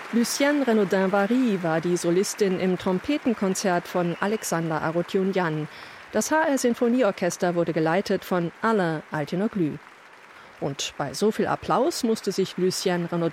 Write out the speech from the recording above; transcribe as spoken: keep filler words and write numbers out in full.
Lucienne Renaudin-Vary war die Solistin im Trompetenkonzert von Alexander Arutyunjan. Das H R-Sinfonieorchester wurde geleitet von Alain Altinoglu. Und bei so viel Applaus musste sich Lucienne Renaudin